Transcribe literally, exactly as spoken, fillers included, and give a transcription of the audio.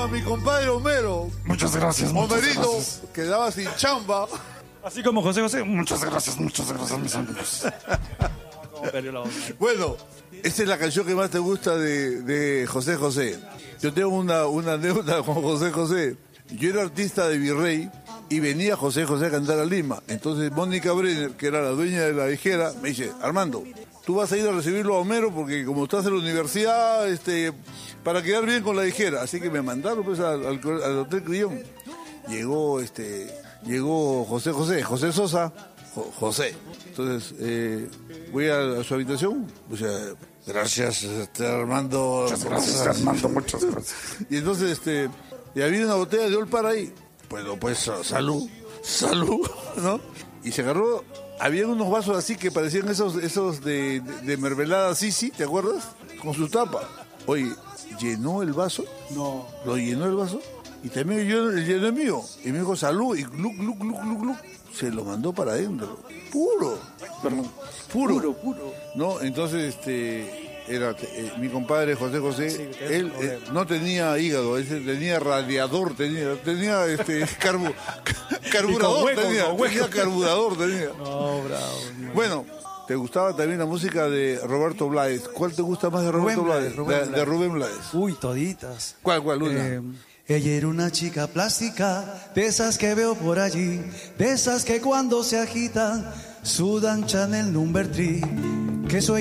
a mi compadre Homero. Muchas gracias, muchas Homerito gracias. quedaba sin chamba. Así como José José, muchas gracias, muchas gracias, mis amigos. Bueno, esta es la canción que más te gusta de, de José José. Yo tengo una, una anécdota con José José. Yo era artista de Virrey y venía José José a cantar a Lima. Entonces Mónica Brenner, que era la dueña de la disquera, me dice, Armando, tú vas a ir a recibirlo a Homero porque como estás en la universidad, este, para quedar bien con la disquera. Así que me mandaron pues al, al, al Hotel Crillon. Llegó, este, llegó José José, José Sosa, Jo- José. Entonces, eh, voy a, a su habitación, o sea, gracias, este, Armando. Muchas gracias, Armando, muchas gracias. Y entonces, este, y había una botella de Old Party. Bueno, pues, salud, salud, ¿no? Y se agarró, había unos vasos así que parecían esos, esos de, de, de mermelada Sisi, ¿te acuerdas? Con su tapa. Oye, llenó el vaso, No. lo llenó el vaso, y también yo llenó el mío. Y me dijo, salud, y gluc, gluc, gluc, gluc, gluc. Se lo mandó para adentro. Puro. Perdón, puro. Puro, puro. No, entonces, este... Era eh, mi compadre José José, Sí, que es él el eh, no tenía hígado, ese tenía radiador, tenía, tenía este carbu, carburador, hueco, tenía, con hueco. tenía carburador, tenía. No, bravo. Bueno, ¿te gustaba también la música de Roberto Blades? ¿Cuál te gusta más de Roberto Rubén Blades? Blades, Rubén de, de Blades. Rubén Blades. Uy, toditas. ¿Cuál, cuál, una? Eh, ella era una chica plástica, de esas que veo por allí, de esas que cuando se agitan, sudan Chanel number three, que soy